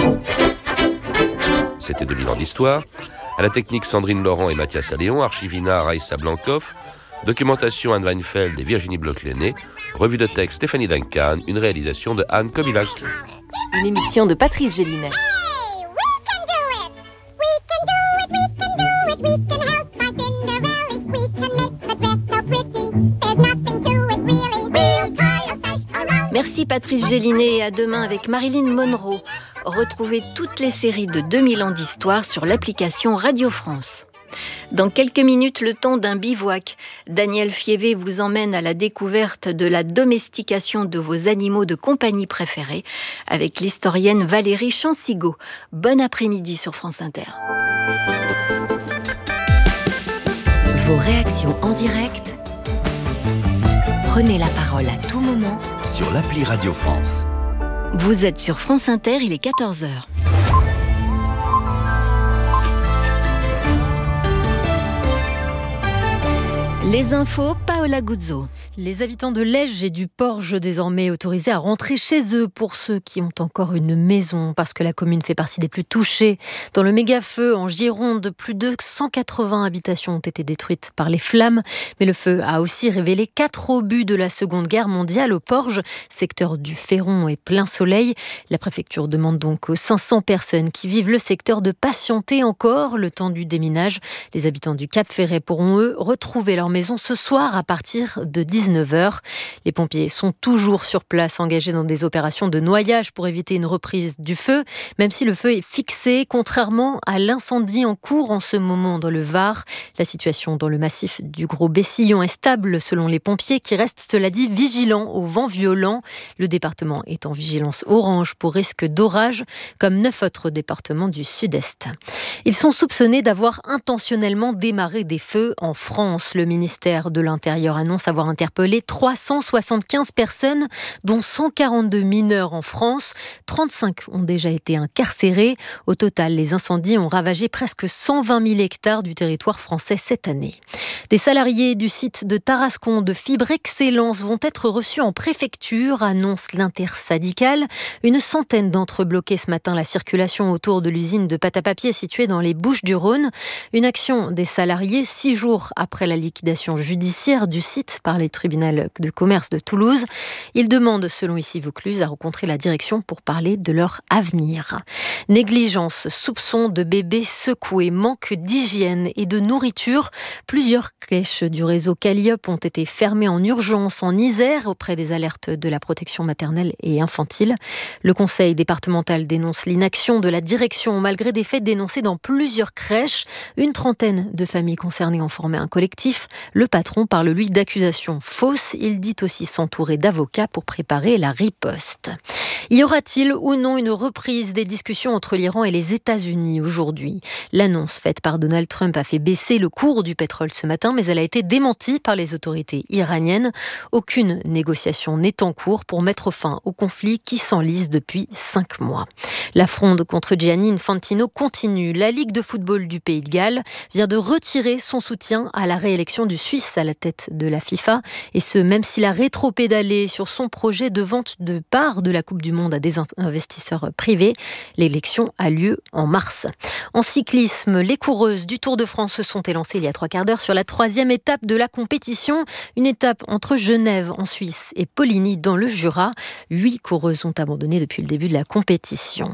C'était 2000 ans d'histoire. À la technique, Sandrine Laurent et Mathias Alléon, Archivina, Raïssa Blancoff, documentation Anne Weinfeld et Virginie Bloch-Lenné, revue de texte Stéphanie Duncan, une réalisation de Anne Kobilac. Une émission de Patrice Gélinet. Merci Patrice Gélinet et à demain avec Marilyn Monroe. Retrouvez toutes les séries de 2000 ans d'histoire sur l'application Radio France. Dans quelques minutes, le temps d'un bivouac. Daniel Fievé vous emmène à la découverte de la domestication de vos animaux de compagnie préférés avec l'historienne Valérie Chansigo. Bon après-midi sur France Inter. Vos réactions en direct. Prenez la parole à tout moment sur l'appli Radio France. Vous êtes sur France Inter, il est 14h. Les infos, Paola Guzzo. Les habitants de Lège et du Porge désormais autorisés à rentrer chez eux pour ceux qui ont encore une maison, parce que la commune fait partie des plus touchées. Dans le méga-feu en Gironde, plus de 180 habitations ont été détruites par les flammes. Mais le feu a aussi révélé 4 obus de la Seconde Guerre mondiale au Porge, secteur du Féron et plein soleil. La préfecture demande donc aux 500 personnes qui vivent le secteur de patienter encore le temps du déminage. Les habitants du Cap-Ferret pourront, eux, retrouver leur maison ce soir à partir de 19h. Les pompiers sont toujours sur place, engagés dans des opérations de noyage pour éviter une reprise du feu, même si le feu est fixé, contrairement à l'incendie en cours en ce moment dans le Var. La situation dans le massif du Gros Bessillon est stable selon les pompiers qui restent, cela dit, vigilants au vent violent. Le département est en vigilance orange pour risque d'orage, comme 9 autres départements du sud-est. Ils sont soupçonnés d'avoir intentionnellement démarré des feux en France. Le ministère de l'Intérieur annonce avoir interpellé 375 personnes, dont 142 mineurs en France. 35 ont déjà été incarcérés. Au total, les incendies ont ravagé presque 120 000 hectares du territoire français cette année. Des salariés du site de Tarascon de Fibre Excellence vont être reçus en préfecture, annonce l'intersyndicale. Une centaine d'entre eux bloquaient ce matin la circulation autour de l'usine de pâte à papier située dans les Bouches-du-Rhône. Une action des salariés 6 jours après la liquidation judiciaire du site par les tribunaux de commerce de Toulouse. Ils demandent, selon Ici Vaucluse, à rencontrer la direction pour parler de leur avenir. Négligence, soupçon de bébés secoués, manque d'hygiène et de nourriture. Plusieurs crèches du réseau Calliope ont été fermées en urgence en Isère auprès des alertes de la protection maternelle et infantile. Le conseil départemental dénonce l'inaction de la direction malgré des faits dénoncés dans plusieurs crèches. Une trentaine de familles concernées ont formé un collectif. Le patron parle, lui, d'accusations fausses. Il dit aussi s'entourer d'avocats pour préparer la riposte. Y aura-t-il ou non une reprise des discussions entre l'Iran et les États-Unis aujourd'hui ? L'annonce faite par Donald Trump a fait baisser le cours du pétrole ce matin, mais elle a été démentie par les autorités iraniennes. Aucune négociation n'est en cours pour mettre fin au conflit qui s'enlise depuis 5 mois. La fronde contre Gianni Infantino continue. La Ligue de football du Pays de Galles vient de retirer son soutien à la réélection du Suisse à la tête de la FIFA, et ce même s'il a rétropédalé sur son projet de vente de parts de la Coupe du Monde à des investisseurs privés. L'élection a lieu en mars. En cyclisme, les coureuses du Tour de France se sont élancées il y a 3 quarts d'heure sur la 3e étape de la compétition. Une étape entre Genève en Suisse et Poligny dans le Jura. 8 coureuses ont abandonné depuis le début de la compétition.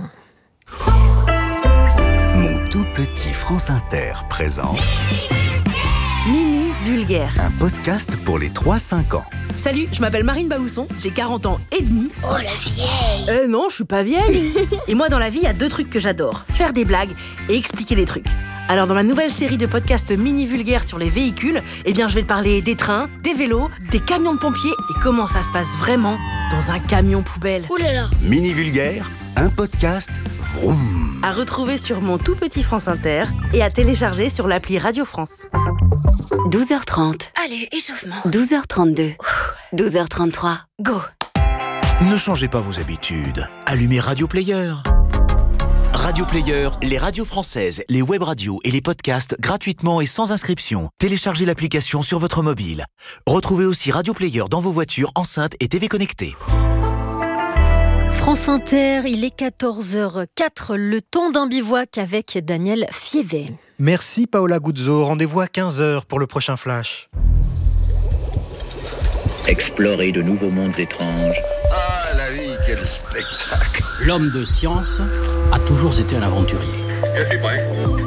Mon tout petit France Inter présente Mini Vulgaire, un podcast pour les 3-5 ans. Salut, je m'appelle Marine Baousson, j'ai 40 ans et demi. Oh la vieille! Non, je suis pas vieille. Et moi, dans la vie, il y a 2 trucs que j'adore. Faire des blagues et expliquer des trucs. Alors, dans ma nouvelle série de podcasts Mini Vulgaire sur les véhicules, je vais te parler des trains, des vélos, des camions de pompiers et comment ça se passe vraiment dans un camion poubelle. Ouh là là! Mini Vulgaire, un podcast vroom. À retrouver sur mon tout petit France Inter et à télécharger sur l'appli Radio France. 12h30. Allez, échauffement. 12h32. 12h33. Go! Ne changez pas vos habitudes. Allumez Radio Player. Radio Player, les radios françaises, les web radios et les podcasts gratuitement et sans inscription. Téléchargez l'application sur votre mobile. Retrouvez aussi Radio Player dans vos voitures, enceintes et TV connectées. France Inter, il est 14h04, le temps d'un bivouac avec Daniel Fievé. Merci Paola Guzzo, rendez-vous à 15h pour le prochain Flash. Explorer de nouveaux mondes étranges. Ah, la vie, quel spectacle! L'homme de science a toujours été un aventurier. Je suis prêt.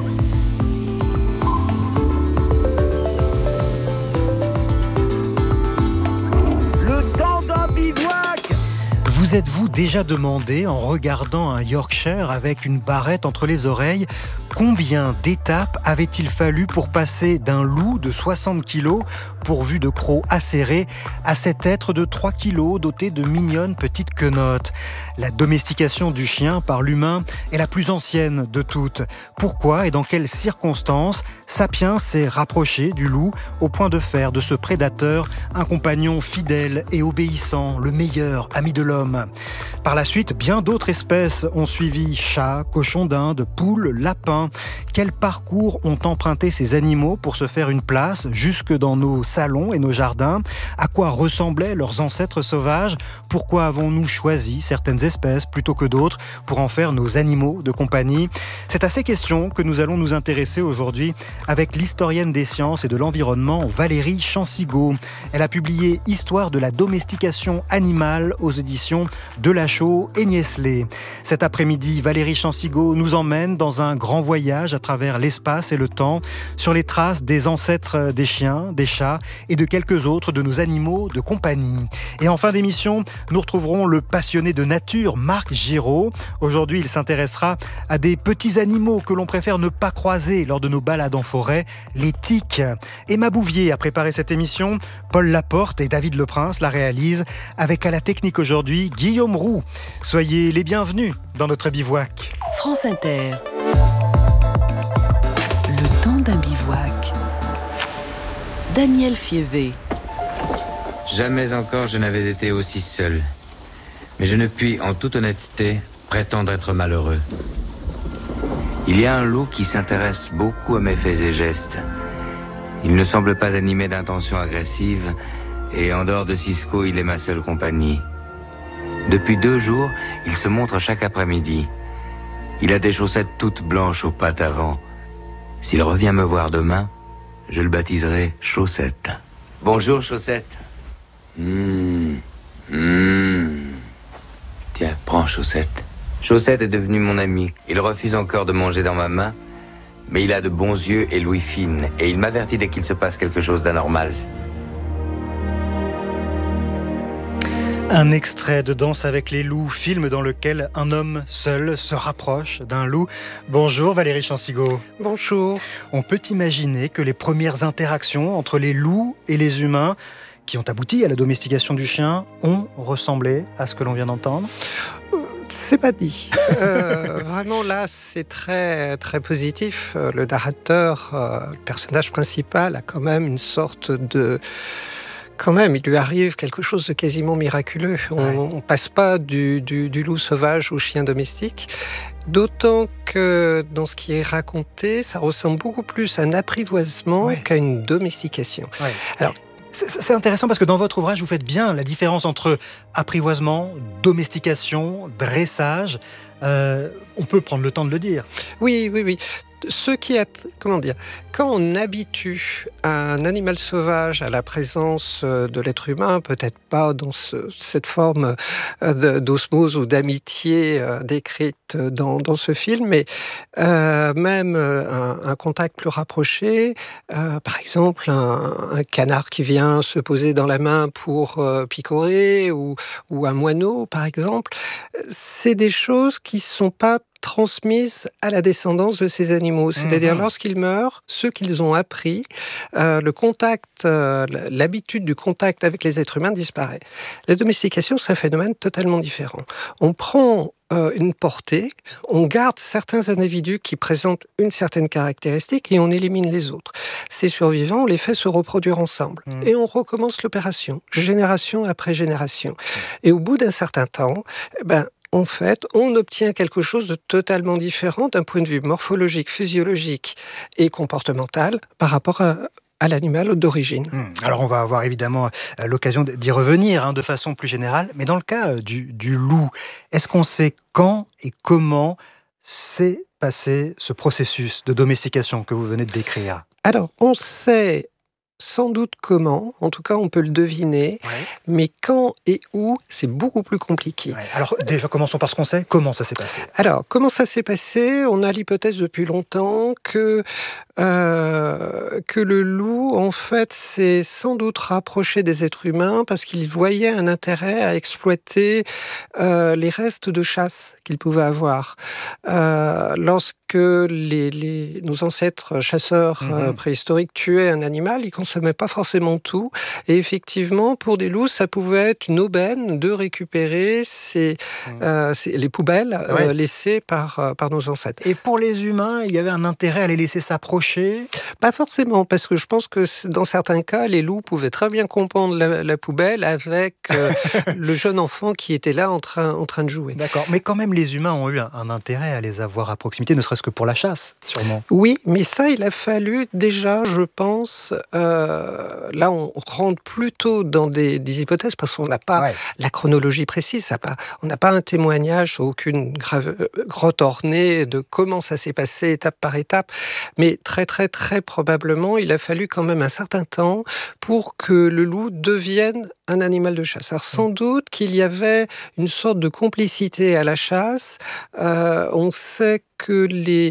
Le temps d'un bivouac! Vous êtes-vous déjà demandé, en regardant un Yorkshire avec une barrette entre les oreilles, combien d'étapes avait-il fallu pour passer d'un loup de 60 kg, pourvu de crocs acérés, à cet être de 3 kg doté de mignonnes petites quenottes? La domestication du chien par l'humain est la plus ancienne de toutes. Pourquoi et dans quelles circonstances Sapiens s'est rapproché du loup au point de faire de ce prédateur un compagnon fidèle et obéissant, le meilleur ami de l'homme? Par la suite, bien d'autres espèces ont suivi: chats, cochons d'Inde, poules, lapins. Quels parcours ont emprunté ces animaux pour se faire une place jusque dans nos salons et nos jardins? À quoi ressemblaient leurs ancêtres sauvages? Pourquoi avons-nous choisi certaines espèces plutôt que d'autres pour en faire nos animaux de compagnie? C'est à ces questions que nous allons nous intéresser aujourd'hui avec l'historienne des sciences et de l'environnement Valérie Chansigaud. Elle a publié Histoire de la domestication animale aux éditions Delachaux et Niestlé. Cet après-midi, Valérie Chansigaud nous emmène dans un grand voyage à travers l'espace et le temps, sur les traces des ancêtres des chiens, des chats et de quelques autres de nos animaux de compagnie. Et en fin d'émission, nous retrouverons le passionné de nature Marc Giraud. Aujourd'hui, il s'intéressera à des petits animaux que l'on préfère ne pas croiser lors de nos balades en forêt, les tiques. Emma Bouvier a préparé cette émission, Paul Laporte et David Leprince la réalisent, avec à la technique aujourd'hui Guillaume Roux. Soyez les bienvenus dans notre bivouac. France Inter. Le temps d'un bivouac. Daniel Fievé. Jamais encore je n'avais été aussi seul. Mais je ne puis, en toute honnêteté, prétendre être malheureux. Il y a un loup qui s'intéresse beaucoup à mes faits et gestes. Il ne semble pas animé d'intentions agressives, et en dehors de Cisco, il est ma seule compagnie. Depuis 2 jours, il se montre chaque après-midi. Il a des chaussettes toutes blanches aux pattes avant. S'il revient me voir demain, je le baptiserai Chaussette. Bonjour, Chaussette. Tiens, prends Chaussette. Chaussette est devenu mon ami. Il refuse encore de manger dans ma main, mais il a de bons yeux et l'ouïe fine, et il m'avertit dès qu'il se passe quelque chose d'anormal. Un extrait de Danse avec les loups, film dans lequel un homme seul se rapproche d'un loup. Bonjour Valérie Chansigaud. Bonjour. On peut imaginer que les premières interactions entre les loups et les humains, qui ont abouti à la domestication du chien, ont ressemblé à ce que l'on vient d'entendre? C'est pas dit. Vraiment là, c'est très, très positif. Le narrateur, le personnage principal, a quand même une sorte de... Quand même, il lui arrive quelque chose de quasiment miraculeux. On passe pas du loup sauvage au chien domestique. D'autant que dans ce qui est raconté, ça ressemble beaucoup plus à un apprivoisement qu'à une domestication. Ouais. Alors, c'est intéressant parce que dans votre ouvrage, vous faites bien la différence entre apprivoisement, domestication, dressage. On peut prendre le temps de le dire. Oui. Quand on habitue un animal sauvage à la présence de l'être humain, peut-être pas dans cette forme d'osmose ou d'amitié décrite dans ce film, mais même un contact plus rapproché, par exemple un canard qui vient se poser dans la main pour picorer, ou un moineau, par exemple, c'est des choses qui ne sont pas transmises à la descendance de ces animaux. C'est-à-dire, lorsqu'ils meurent, ceux qu'ils ont appris, le contact, l'habitude du contact avec les êtres humains disparaît. La domestication, c'est un phénomène totalement différent. On prend une portée, on garde certains individus qui présentent une certaine caractéristique et on élimine les autres. Ces survivants, on les fait se reproduire ensemble. Et on recommence l'opération, génération après génération. Et au bout d'un certain temps, en fait, on obtient quelque chose de totalement différent d'un point de vue morphologique, physiologique et comportemental par rapport à l'animal d'origine. Alors on va avoir évidemment l'occasion d'y revenir de façon plus générale, mais dans le cas du loup, est-ce qu'on sait quand et comment s'est passé ce processus de domestication que vous venez de décrire ? Alors, on sait sans doute comment, en tout cas on peut le deviner, mais quand et où, c'est beaucoup plus compliqué. Alors déjà, commençons par ce qu'on sait. Comment ça s'est passé ? Alors, comment ça s'est passé ? On a l'hypothèse depuis longtemps que le loup, en fait, s'est sans doute rapproché des êtres humains parce qu'il voyait un intérêt à exploiter les restes de chasse qu'il pouvait avoir. Lorsque nos ancêtres chasseurs préhistoriques tuaient un animal, ils consommaient pas forcément tout. Et effectivement, pour des loups, ça pouvait être une aubaine de récupérer les poubelles laissées par nos ancêtres. Et pour les humains, il y avait un intérêt à les laisser s'approcher ? Pas forcément, parce que je pense que dans certains cas, les loups pouvaient très bien comprendre la poubelle avec le jeune enfant qui était là en train de jouer. D'accord, mais quand même les humains ont eu un intérêt à les avoir à proximité, ne serait-ce que pour la chasse, sûrement. Oui, mais ça, il a fallu déjà, je pense, là on rentre plutôt dans des hypothèses, parce qu'on n'a pas la chronologie précise, on n'a pas un témoignage, aucune grotte ornée de comment ça s'est passé étape par étape, mais très très très probablement, il a fallu quand même un certain temps pour que le loup devienne un animal de chasse. Alors sans doute qu'il y avait une sorte de complicité à la chasse. On sait que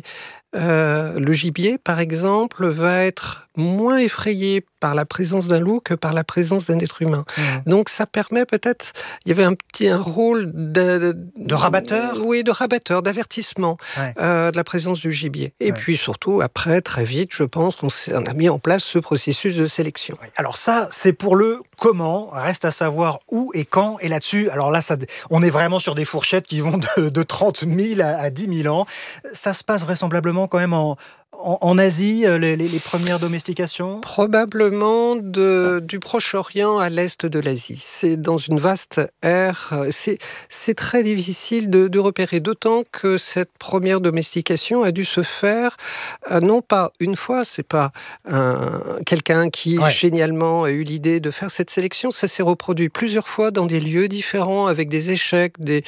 le gibier, par exemple, va être moins effrayé par la présence d'un loup que par la présence d'un être humain. Donc ça permet peut-être, il y avait un rôle de rabatteur. Oui, de rabatteur, d'avertissement de la présence du gibier. Et puis surtout, après, très vite, je pense qu'on a mis en place ce processus de sélection. Alors ça, c'est pour le comment, reste à savoir où et quand. Et là-dessus, alors là, on est vraiment sur des fourchettes qui vont de 30 000 à 10 000 ans. Ça se passe vraisemblablement quand même en Asie, les premières domestications ? Probablement du Proche-Orient à l'est de l'Asie. C'est dans une vaste aire. C'est très difficile de repérer, d'autant que cette première domestication a dû se faire non pas une fois, c'est pas quelqu'un qui génialement a eu l'idée de faire cette sélection, ça s'est reproduit plusieurs fois dans des lieux différents, avec des échecs, des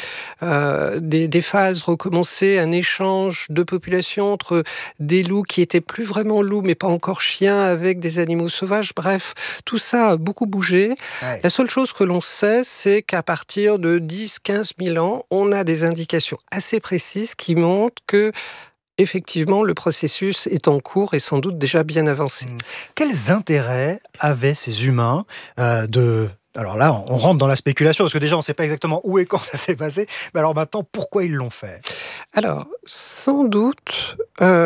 phases recommencées, un échange de population entre des loups qui étaient plus vraiment loups, mais pas encore chiens, avec des animaux sauvages. Bref, tout ça a beaucoup bougé. La seule chose que l'on sait, c'est qu'à partir de 10-15 000 ans, on a des indications assez précises qui montrent que effectivement, le processus est en cours et sans doute déjà bien avancé. Quels intérêts avaient ces humains Alors là, on rentre dans la spéculation, parce que déjà, on ne sait pas exactement où et quand ça s'est passé. Mais alors maintenant, pourquoi ils l'ont fait ? Alors, sans doute,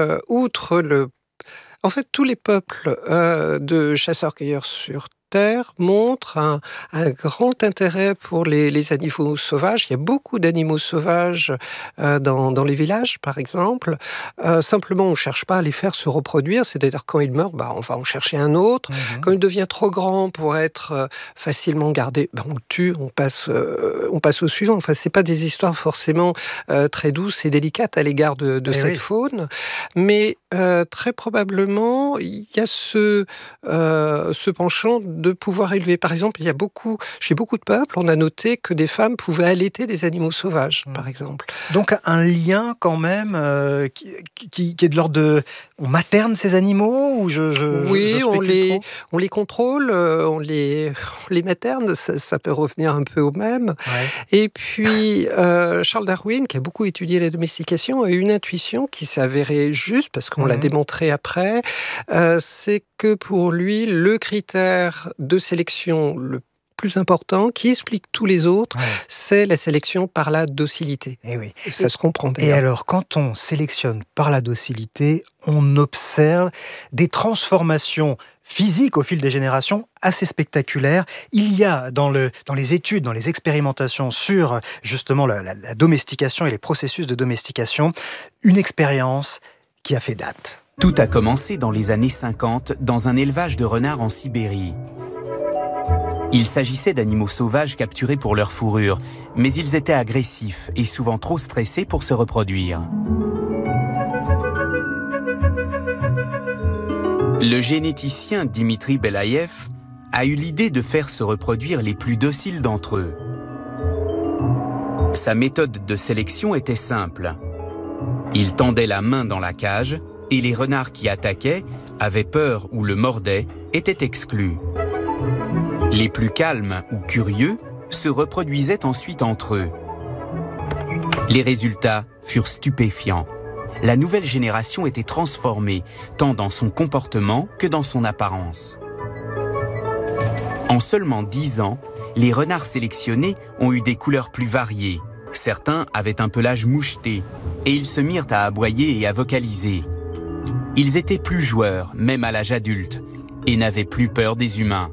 En fait, tous les peuples de chasseurs-cueilleurs sur Terre montre un grand intérêt pour les animaux sauvages. Il y a beaucoup d'animaux sauvages dans les villages, par exemple. Simplement, on ne cherche pas à les faire se reproduire. C'est-à-dire, quand ils meurent, on va en chercher un autre. Quand il devient trop grand pour être facilement gardé, on le tue, on passe au suivant. Enfin, ce n'est pas des histoires forcément très douces et délicates à l'égard de cette faune. Mais très probablement, il y a ce penchant de pouvoir élever. Par exemple, chez beaucoup de peuples, on a noté que des femmes pouvaient allaiter des animaux sauvages, par exemple. Donc un lien quand même qui est de l'ordre de... On materne ces animaux ou Oui, on les contrôle, on les materne, ça peut revenir un peu au même. Et puis, Charles Darwin, qui a beaucoup étudié la domestication, a eu une intuition qui s'est avérée juste, parce qu'on l'a démontré après, c'est que pour lui, le critère de sélection le plus important, qui explique tous les autres, c'est la sélection par la docilité. Et ça se comprend d'ailleurs. Et alors, quand on sélectionne par la docilité, on observe des transformations physiques au fil des générations assez spectaculaires. Il y a dans les études, dans les expérimentations sur justement la domestication et les processus de domestication, une expérience qui a fait date. Tout a commencé dans les années 50 dans un élevage de renards en Sibérie. Il s'agissait d'animaux sauvages capturés pour leur fourrure, mais ils étaient agressifs et souvent trop stressés pour se reproduire. Le généticien Dimitri Belaïev a eu l'idée de faire se reproduire les plus dociles d'entre eux. Sa méthode de sélection était simple. Il tendait la main dans la cage et les renards qui attaquaient, avaient peur ou le mordaient, étaient exclus. Les plus calmes ou curieux se reproduisaient ensuite entre eux. Les résultats furent stupéfiants. La nouvelle génération était transformée, tant dans son comportement que dans son apparence. En seulement 10 ans, les renards sélectionnés ont eu des couleurs plus variées. Certains avaient un pelage moucheté, et ils se mirent à aboyer et à vocaliser. Ils étaient plus joueurs, même à l'âge adulte, et n'avaient plus peur des humains.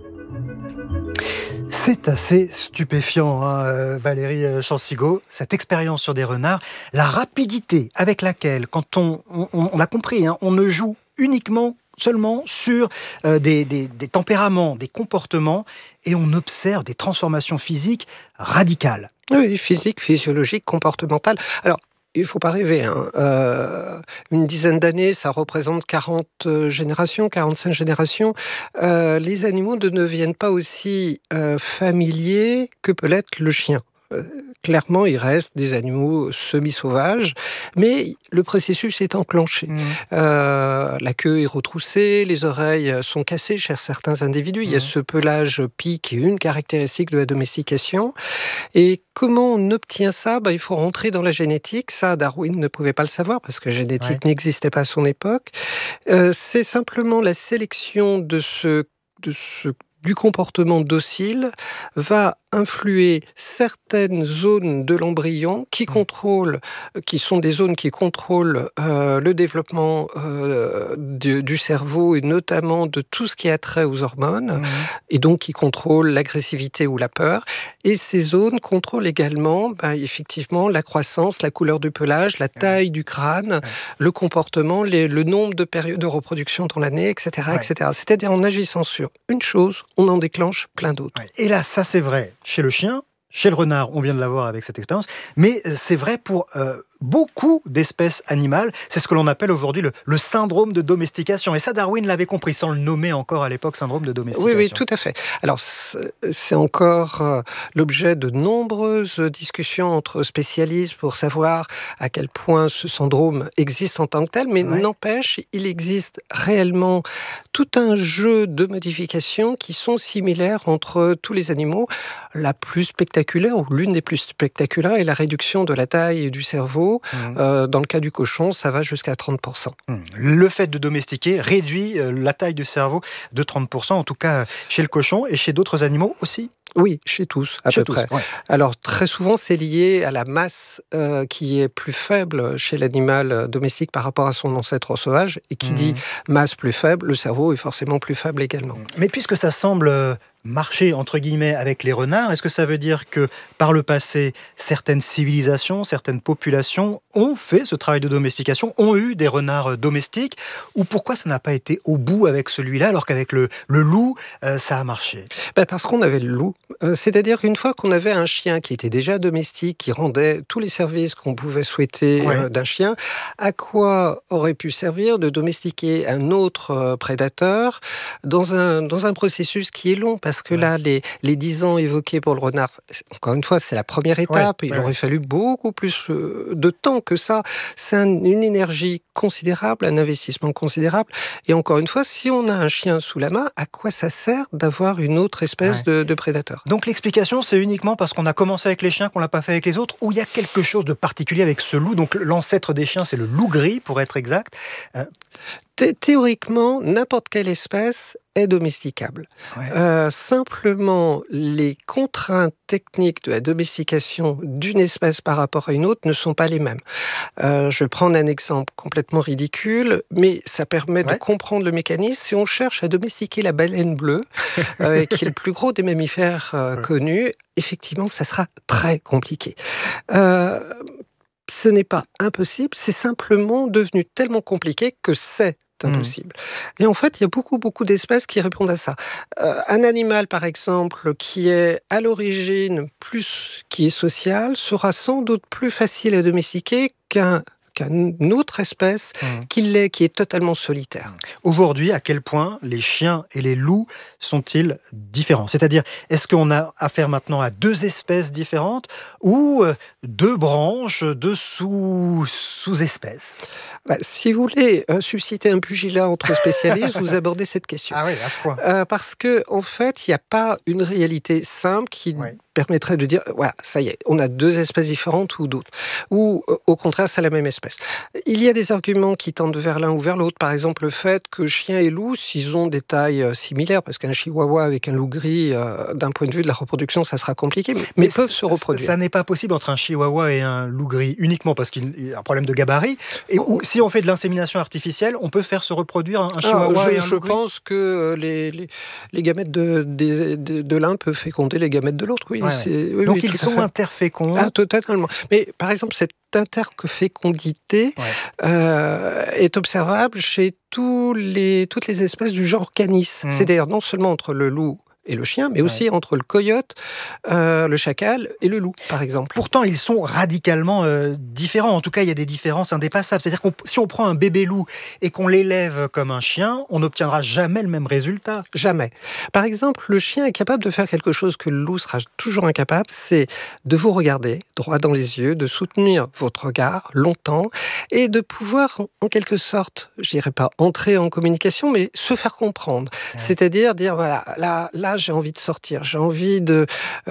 C'est assez stupéfiant, Valérie Chansigo, cette expérience sur des renards, la rapidité avec laquelle, quand on l'a compris, on ne joue uniquement seulement sur des tempéraments, des comportements, et on observe des transformations physiques radicales. Oui, physique, physiologique, comportementale. Alors, il ne faut pas rêver. Une dizaine d'années, ça représente 40 générations, 45 générations. Les animaux ne deviennent pas aussi familiers que peut l'être le chien. Clairement, il reste des animaux semi-sauvages, mais le processus est enclenché. La queue est retroussée, les oreilles sont cassées chez certains individus. Il y a ce pelage pie qui est une caractéristique de la domestication. Et comment on obtient ça ? Il faut rentrer dans la génétique. Ça, Darwin ne pouvait pas le savoir parce que la génétique n'existait pas à son époque. C'est simplement la sélection du comportement docile va influer certaines zones de l'embryon qui sont des zones qui contrôlent le développement du cerveau et notamment de tout ce qui a trait aux hormones et donc qui contrôlent l'agressivité ou la peur. Et ces zones contrôlent également effectivement la croissance, la couleur du pelage, la taille du crâne, le comportement, le nombre de périodes de reproduction dans l'année, etc., etc. C'est-à-dire en agissant sur une chose, on en déclenche plein d'autres. Et là, ça c'est vrai chez le chien, chez le renard, on vient de l'avoir avec cette expérience, mais c'est vrai pour beaucoup d'espèces animales. C'est ce que l'on appelle aujourd'hui le syndrome de domestication. Et ça, Darwin l'avait compris, sans le nommer encore à l'époque syndrome de domestication. Oui, tout à fait. Alors, c'est encore l'objet de nombreuses discussions entre spécialistes pour savoir à quel point ce syndrome existe en tant que tel, mais n'empêche, il existe réellement tout un jeu de modifications qui sont similaires entre tous les animaux. La plus spectaculaire, ou l'une des plus spectaculaires, est la réduction de la taille du cerveau. Dans le cas du cochon, ça va jusqu'à 30%. Le fait de domestiquer réduit la taille du cerveau de 30%, en tout cas chez le cochon et chez d'autres animaux aussi. Oui, chez tous, à peu près. Ouais. Alors, très souvent, c'est lié à la masse qui est plus faible chez l'animal domestique par rapport à son ancêtre sauvage. Et qui dit masse plus faible, le cerveau est forcément plus faible également. Mais puisque ça semble marcher, entre guillemets, avec les renards, est-ce que ça veut dire que, par le passé, certaines civilisations, certaines populations ont fait ce travail de domestication, ont eu des renards domestiques, ou pourquoi ça n'a pas été au bout avec celui-là, alors qu'avec le loup, ça a marché ? Parce qu'on avait le loup. C'est-à-dire qu'une fois qu'on avait un chien qui était déjà domestique, qui rendait tous les services qu'on pouvait souhaiter d'un chien, à quoi aurait pu servir de domestiquer un autre prédateur dans un processus qui est long ? Parce que là, les 10 ans évoqués pour le renard, encore une fois, c'est la première étape. Il aurait fallu beaucoup plus de temps que ça. C'est une énergie considérable, un investissement considérable. Et encore une fois, si on a un chien sous la main, à quoi ça sert d'avoir une autre espèce de prédateur ? Donc l'explication, c'est uniquement parce qu'on a commencé avec les chiens qu'on l'a pas fait avec les autres, ou il y a quelque chose de particulier avec ce loup. Donc l'ancêtre des chiens, c'est le loup gris, pour être exact. Théoriquement, n'importe quelle espèce est domesticable. Simplement, les contraintes techniques de la domestication d'une espèce par rapport à une autre ne sont pas les mêmes. Je vais prendre un exemple complètement ridicule, mais ça permet de comprendre le mécanisme. Si on cherche à domestiquer la baleine bleue, qui est le plus gros des mammifères connus, effectivement, ça sera très compliqué. Ce n'est pas impossible, c'est simplement devenu tellement compliqué que c'est impossible. Et en fait, il y a beaucoup d'espèces qui répondent à ça. Un animal, par exemple, qui est à l'origine qui est social, sera sans doute plus facile à domestiquer qu'un qu'une autre espèce qui est totalement solitaire. Aujourd'hui, à quel point les chiens et les loups sont-ils différents ? C'est-à-dire, est-ce qu'on a affaire maintenant à deux espèces différentes ou deux branches de sous-espèces ? Si vous voulez susciter un pugilat entre spécialistes, vous abordez cette question. Ah oui, à ce point. Parce que en fait, il n'y a pas une réalité simple qui permettrait de dire, voilà, ça y est, on a deux espèces différentes ou d'autres. Ou au contraire, c'est la même espèce. Il y a des arguments qui tendent vers l'un ou vers l'autre. Par exemple, le fait que chien et loup, s'ils ont des tailles similaires, parce qu'un chihuahua avec un loup gris, d'un point de vue de la reproduction, ça sera compliqué, mais peuvent se reproduire. Ça n'est pas possible entre un chihuahua et un loup gris, uniquement parce qu'il y a un problème de gabarit. Et si on fait de l'insémination artificielle, on peut faire se reproduire un chihuahua et un loup gris. Je pense que les gamètes de l'un peuvent féconder les gamètes de l'autre, oui. Ouais. Donc ils sont interféconds. Ah, totalement. Mais par exemple, cette interfécondité est observable chez toutes les espèces du genre Canis. C'est-à-dire non seulement entre le loup et le chien, mais aussi entre le coyote, le chacal et le loup, par exemple. Pourtant, ils sont radicalement différents. En tout cas, il y a des différences indépassables. C'est-à-dire que si on prend un bébé loup et qu'on l'élève comme un chien, on n'obtiendra jamais le même résultat. Jamais. Par exemple, le chien est capable de faire quelque chose que le loup sera toujours incapable, c'est de vous regarder droit dans les yeux, de soutenir votre regard longtemps et de pouvoir, en quelque sorte, je dirais pas entrer en communication, mais se faire comprendre. Ouais. C'est-à-dire dire, voilà, là, j'ai envie de sortir, j'ai envie de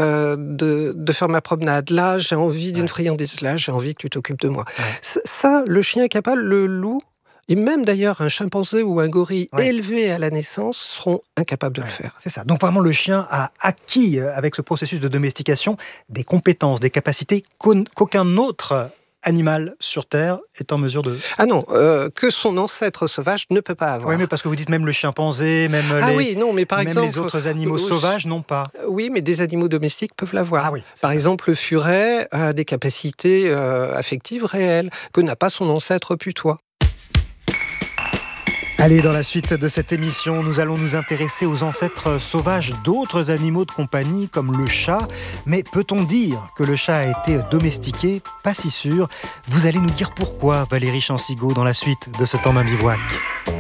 faire ma promenade, là, j'ai envie d'une friandise, là, j'ai envie que tu t'occupes de moi. Ouais. Ça, le chien est capable, le loup, et même d'ailleurs un chimpanzé ou un gorille élevé à la naissance seront incapables de le faire. C'est ça. Donc vraiment, le chien a acquis, avec ce processus de domestication, des compétences, des capacités qu'aucun autre animal sur Terre est en mesure de... Ah non, que son ancêtre sauvage ne peut pas avoir. Oui, mais parce que vous dites même le chimpanzé, même les autres animaux sauvages n'ont pas. Oui, mais des animaux domestiques peuvent l'avoir. Ah oui, par exemple, le furet a des capacités affectives réelles que n'a pas son ancêtre putois. Allez, dans la suite de cette émission, nous allons nous intéresser aux ancêtres sauvages d'autres animaux de compagnie, comme le chat. Mais peut-on dire que le chat a été domestiqué ? Pas si sûr. Vous allez nous dire pourquoi, Valérie Chansigaud, dans la suite de ce temps d'un bivouac.